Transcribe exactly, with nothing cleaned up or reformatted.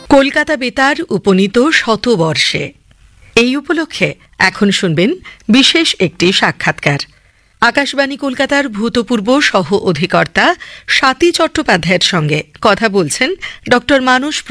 কলকাতা বেতার উপনীত শতবর্ষে এই উপলক্ষে এখন শুনবেন বিশেষ একটি সাক্ষাৎকার। আকাশবাণী কলকাতার ভূতপূর্ব সহ অধিকর্তা স্বাতী চট্টোপাধ্যায়ের সঙ্গে কথা বলছেন ডক্টর মানস